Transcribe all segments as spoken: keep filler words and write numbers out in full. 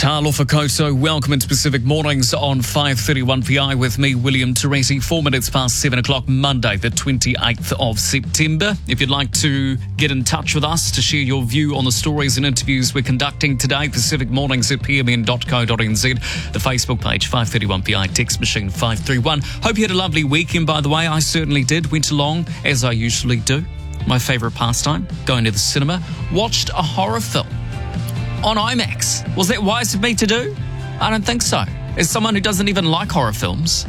Talofa Koto, welcome into Pacific Mornings on five thirty-one P I with me, William Teresi, four minutes past seven o'clock, Monday, the twenty-eighth of September. If you'd like to get in touch with us to share your view on the stories and interviews we're conducting today, Pacific Mornings at p m n dot co dot n z, the Facebook page five thirty-one P I, text machine five three one. Hope you had a lovely weekend, by the way. I certainly did. Went along, as I usually do. My favourite pastime, going to the cinema. Watched a horror film on IMAX. Was that wise of me to do? I don't think so. As someone who doesn't even like horror films,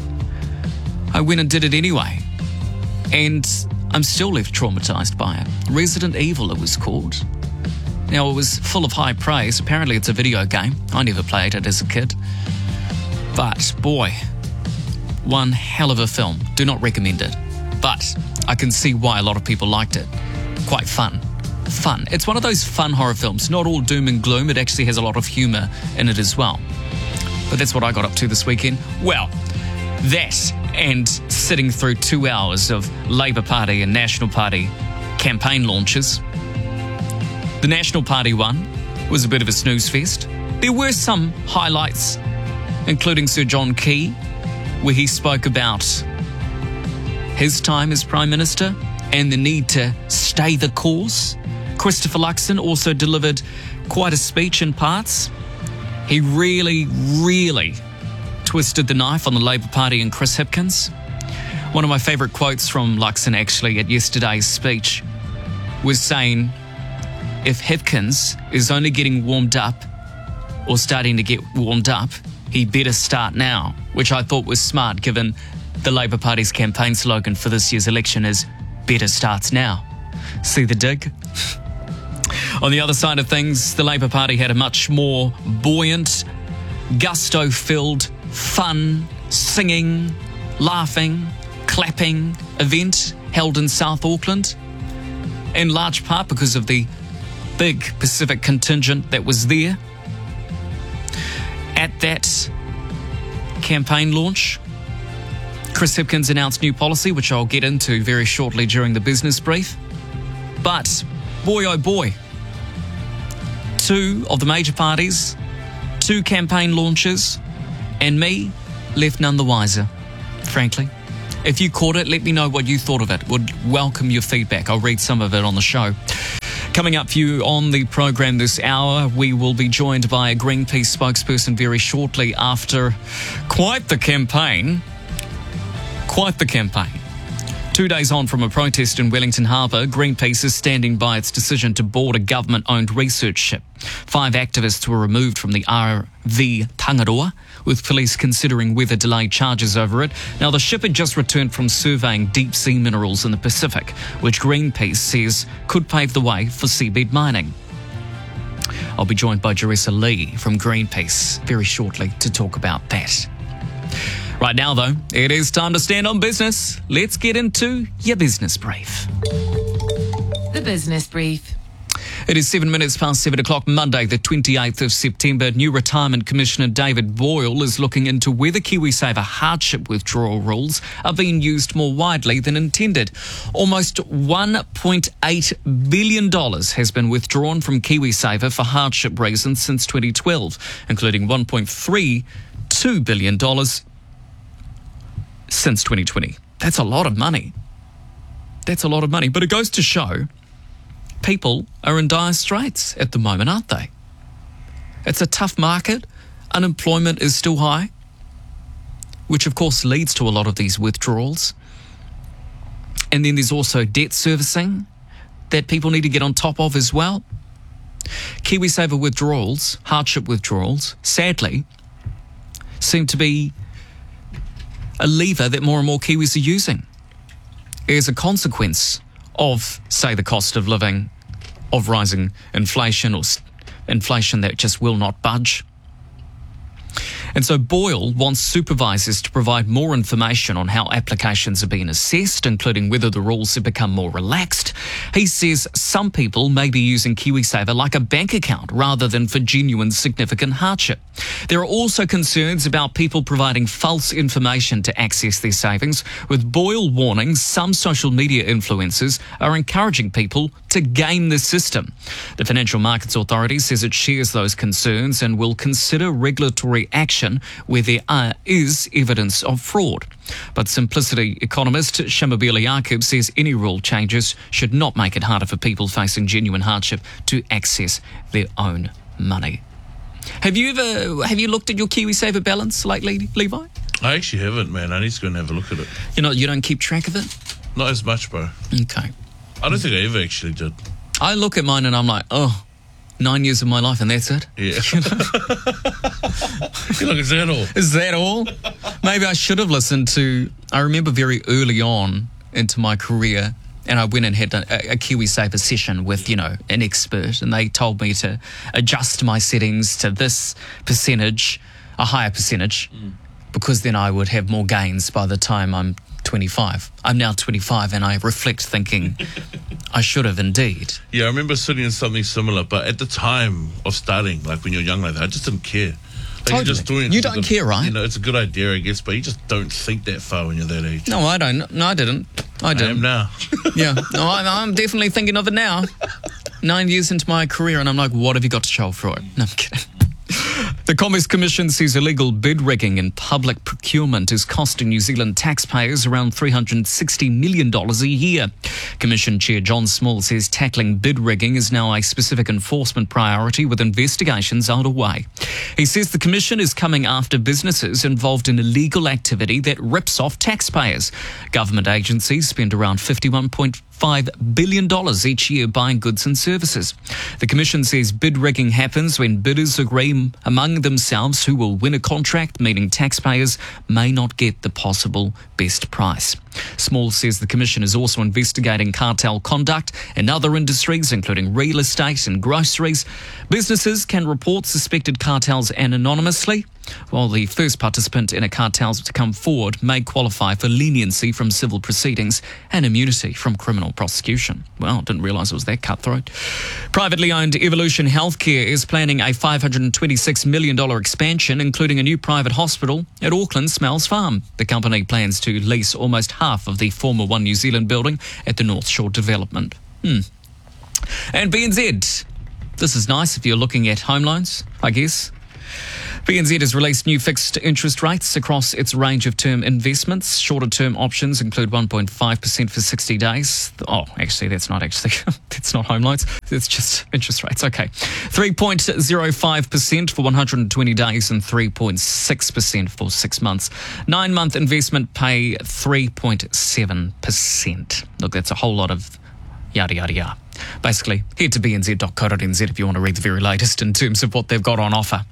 I went and did it anyway. And I'm still left traumatised by it. Resident Evil, it was called. Now, it was full of high praise. Apparently, it's a video game. I never played it as a kid. But, boy, one hell of a film. Do not recommend it. But I can see why a lot of people liked it. Quite fun. Fun. It's one of those fun horror films. Not all doom and gloom. It actually has a lot of humour in it as well. But that's what I got up to this weekend. Well, that and sitting through two hours of Labour Party and National Party campaign launches. The National Party one was a bit of a snooze fest. There were some highlights, including Sir John Key, where he spoke about his time as Prime Minister and the need to stay the course. Christopher Luxon also delivered quite a speech in parts. He really, really twisted the knife on the Labour Party and Chris Hipkins. One of my favourite quotes from Luxon, actually, at yesterday's speech was saying, if Hipkins is only getting warmed up or starting to get warmed up, he better start now, which I thought was smart given the Labour Party's campaign slogan for this year's election is better starts now. See the dig? On the other side of things, the Labour Party had a much more buoyant, gusto-filled, fun, singing, laughing, clapping event held in South Auckland, in large part because of the big Pacific contingent that was there. At that campaign launch, Chris Hipkins announced new policy, which I'll get into very shortly during the business brief. But, boy oh boy, two of the major parties, two campaign launches, and me left none the wiser, frankly. If you caught it, let me know what you thought of it. Would welcome your feedback. I'll read some of it on the show. Coming up for you on the program this hour, we will be joined by a Greenpeace spokesperson very shortly after quite the campaign. Quite the campaign. Two days on from a protest in Wellington Harbour, Greenpeace is standing by its decision to board a government-owned research ship. Five activists were removed from the R V Tangaroa, with police considering whether to lay charges over it. Now, the ship had just returned from surveying deep-sea minerals in the Pacific, which Greenpeace says could pave the way for seabed mining. I'll be joined by Jerissa Lee from Greenpeace very shortly to talk about that. Right now, though, it is time to stand on business. Let's get into your business brief. The Business Brief. It is seven minutes past seven o'clock, Monday, the twenty-eighth of September. New Retirement Commissioner David Boyle is looking into whether KiwiSaver hardship withdrawal rules are being used more widely than intended. Almost one point eight billion dollars has been withdrawn from KiwiSaver for hardship reasons since twenty twelve, including one point three two billion dollars since twenty twenty. That's a lot of money. That's a lot of money. But it goes to show people are in dire straits at the moment, aren't they? It's a tough market. Unemployment is still high, which of course leads to a lot of these withdrawals. And then there's also debt servicing that people need to get on top of as well. KiwiSaver withdrawals, hardship withdrawals, sadly, seem to be a lever that more and more Kiwis are using as a consequence of, say, the cost of living, of rising inflation or inflation that just will not budge. And so Boyle wants supervisors to provide more information on how applications are being assessed, including whether the rules have become more relaxed. He says some people may be using KiwiSaver like a bank account rather than for genuine significant hardship. There are also concerns about people providing false information to access their savings, with Boyle warning some social media influencers are encouraging people to game the system. The Financial Markets Authority says it shares those concerns and will consider regulatory action where there are, is evidence of fraud. But Simplicity economist Shamabila Yaqub says any rule changes should not make it harder for people facing genuine hardship to access their own money. Have you ever have you looked at your KiwiSaver balance lately, Levi? I actually haven't, man. I need to go and have a look at it. You know, you don't keep track of it? Not as much, bro. Okay. I don't think I ever actually did. I look at mine and I'm like, oh, nine years of my life and that's it? Yeah. You're like, is that all? Is that all? Maybe I should have listened to, I remember very early on into my career, and I went and had a, a KiwiSaver session with, you know, an expert, and they told me to adjust my settings to this percentage, a higher percentage, mm. because then I would have more gains by the time I'm twenty-five. I'm now twenty-five, and I reflect thinking I should have indeed. Yeah, I remember sitting in something similar, but at the time of starting, like when you're young like that, I just didn't care. Like Totally. You're just doing it you don't care, right? You know, it's a good idea, I guess, but you just don't think that far when you're that age. No, I don't. No, I didn't. I didn't. I am now. Yeah. No, I'm, I'm definitely thinking of it now. Nine years into my career, and I'm like, what have you got to show for it? No, I'm kidding. The Commerce Commission says illegal bid rigging in public procurement is costing New Zealand taxpayers around three hundred sixty million dollars a year. Commission Chair John Small says tackling bid rigging is now a specific enforcement priority with investigations underway. He says the Commission is coming after businesses involved in illegal activity that rips off taxpayers. Government agencies spend around fifty-one point five billion dollars each year buying goods and services. The Commission says bid rigging happens when bidders agree among themselves who will win a contract, meaning taxpayers may not get the possible best price. Small says the Commission is also investigating cartel conduct in other industries, including real estate and groceries. Businesses can report suspected cartels anonymously, while the first participant in a cartel to come forward may qualify for leniency from civil proceedings and immunity from criminal prosecution. Well, didn't realise it was that cutthroat. Privately owned Evolution Healthcare is planning a five hundred twenty-six million dollars expansion, including a new private hospital at Auckland Smells Farm. The company plans to lease almost half of the former One New Zealand building at the North Shore development. Hmm. And B N Z. This is nice if you're looking at home loans, I guess. B N Z has released new fixed interest rates across its range of term investments. Shorter term options include one point five percent for sixty days. Oh, actually, that's not actually, that's not home loans. It's just interest rates. Okay. three point zero five percent for one hundred twenty days and three point six percent for six months. Nine-month investment pay three point seven percent. Look, that's a whole lot of yada, yada, yada. Basically, head to b n z dot co dot n z if you want to read the very latest in terms of what they've got on offer.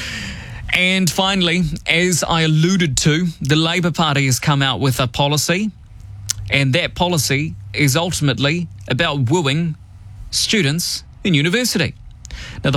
And finally, as I alluded to, the Labour Party has come out with a policy, and that policy is ultimately about wooing students in university. Now, the